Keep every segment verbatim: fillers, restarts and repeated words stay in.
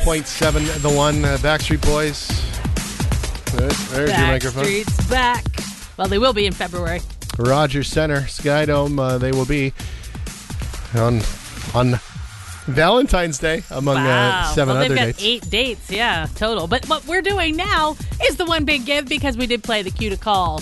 point seven, The One. Uh, Backstreet Boys. There, there's your microphone. Backstreet's back. Well, they will be in February. Rogers Center, Skydome, uh, they will be on on Valentine's Day, among wow. uh, seven well, other they've got dates. eight dates, yeah, total. But what we're doing now is the one big give because we did play the cue to call.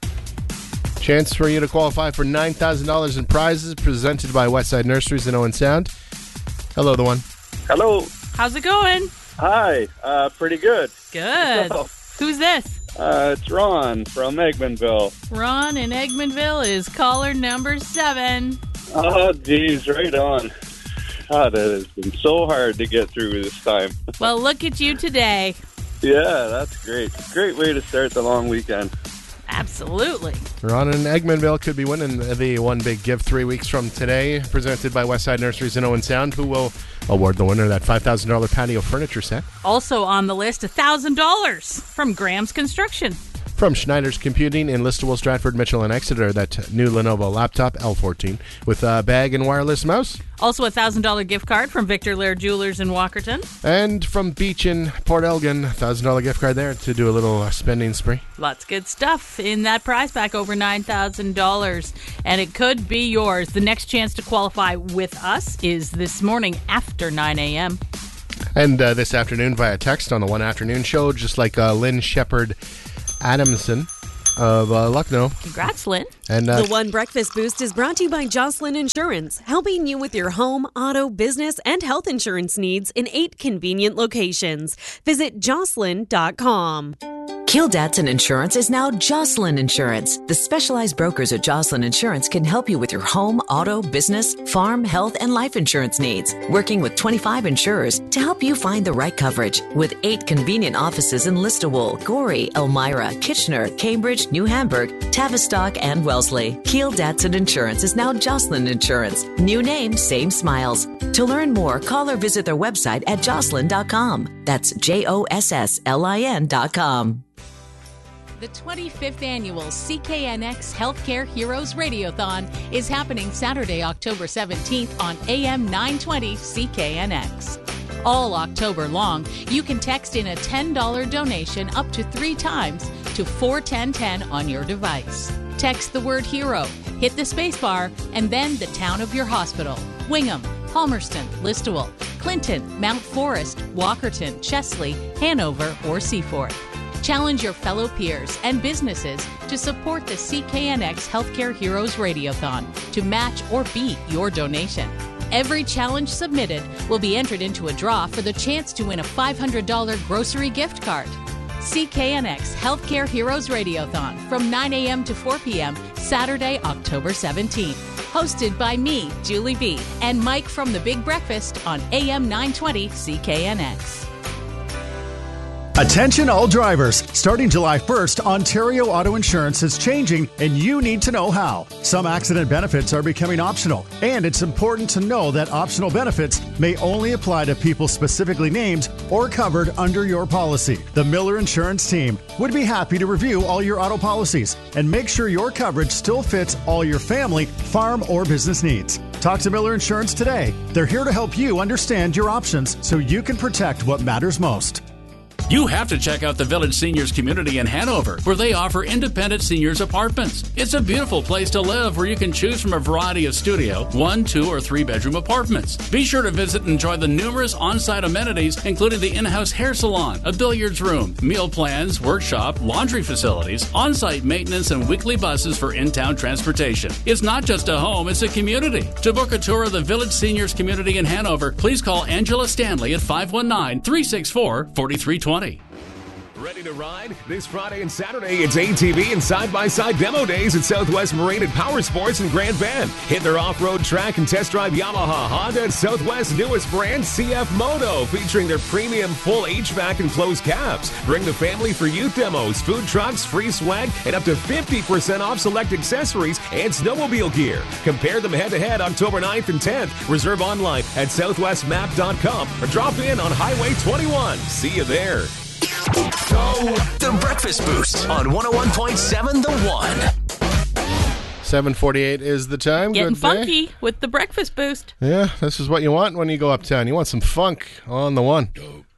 Chance for you to qualify for nine thousand dollars in prizes presented by Westside Nurseries in Owen Sound. Hello, The One. Hello. How's it going? Hi. Uh, pretty good. Good. Oh. Who's this? Uh, it's Ron from Egmontville. Ron in Egmontville is caller number seven. Oh, geez, right on. God, it has been so hard to get through this time. Well, look at you today. Yeah, that's great. Great way to start the long weekend. Absolutely. Ron in Egmontville could be winning the One Big Give three weeks from today, presented by Westside Nurseries in Owen Sound, who will award the winner that five thousand dollars patio furniture set. Also on the list, one thousand dollars from Graham's Construction. From Schneider's Computing in Listowel, Stratford, Mitchell, and Exeter, that new Lenovo laptop L fourteen with a bag and wireless mouse. Also a one thousand dollars gift card from Victor Lair Jewelers in Walkerton. And from Beach in Port Elgin, one thousand dollars gift card there to do a little uh, spending spree. Lots of good stuff in that prize pack, over nine thousand dollars. And it could be yours. The next chance to qualify with us is this morning after nine a.m. And uh, this afternoon via text on the One Afternoon Show, just like uh, Lynn Shepard Adamson of uh, Lucknow. Congrats, Lynn. And uh, The One Breakfast Boost is brought to you by Jocelyn Insurance, helping you with your home, auto, business, and health insurance needs in eight convenient locations. Visit jocelyn dot com. Kildatson Insurance is now Jocelyn Insurance. The specialized brokers at Jocelyn Insurance can help you with your home, auto, business, farm, health, and life insurance needs. Working with twenty-five insurers to help you find the right coverage. With eight convenient offices in Listowel, Gorey, Elmira, Kitchener, Cambridge, New Hamburg, Tavistock, and Wellesley. Kildatson Insurance is now Jocelyn Insurance. New name, same smiles. To learn more, call or visit their website at jocelyn dot com. That's J O S S L I N dot com. The twenty-fifth annual C K N X Healthcare Heroes Radiothon is happening Saturday, October seventeenth on A M nine twenty C K N X. All October long, you can text in a ten dollars donation up to three times to four ten ten on your device. Text the word HERO, hit the spacebar, and then the town of your hospital. Wingham, Palmerston, Listowel, Clinton, Mount Forest, Walkerton, Chesley, Hanover, or Seaforth. Challenge your fellow peers and businesses to support the C K N X Healthcare Heroes Radiothon to match or beat your donation. Every challenge submitted will be entered into a draw for the chance to win a five hundred dollars grocery gift card. C K N X Healthcare Heroes Radiothon from nine a.m. to four p.m. Saturday, October seventeenth. Hosted by me, Julie B., and Mike from The Big Breakfast on A M nine twenty C K N X. Attention all drivers. Starting July first, Ontario Auto Insurance is changing and you need to know how. Some accident benefits are becoming optional, and it's important to know that optional benefits may only apply to people specifically named or covered under your policy. The Miller Insurance team would be happy to review all your auto policies and make sure your coverage still fits all your family, farm, or business needs. Talk to Miller Insurance today. They're here to help you understand your options so you can protect what matters most. You have to check out the Village Seniors Community in Hanover, where they offer independent seniors apartments. It's a beautiful place to live where you can choose from a variety of studio, one, two, or three bedroom apartments. Be sure to visit and enjoy the numerous on-site amenities, including the in-house hair salon, a billiards room, meal plans, workshop, laundry facilities, on-site maintenance, and weekly buses for in-town transportation. It's not just a home, it's a community. To book a tour of the Village Seniors Community in Hanover, please call Angela Stanley at five one nine, three six four, four three two zero. Ready to ride? This Friday and Saturday, it's A T V and side-by-side demo days at Southwest Marine and Power Sports in Grand Bend. Hit their off-road track and test drive Yamaha, Honda, and Southwest's newest brand, C F Moto, featuring their premium full H V A C and closed cabs. Bring the family for youth demos, food trucks, free swag, and up to fifty percent off select accessories and snowmobile gear. Compare them head-to-head October ninth and tenth. Reserve online at southwest map dot com or drop in on Highway twenty-one. See you there. Go The Breakfast Boost on one oh one point seven The One. seven forty-eight is the time. Getting Good funky day. with the Breakfast Boost. Yeah, this is what you want when you go uptown. You want some funk on the One.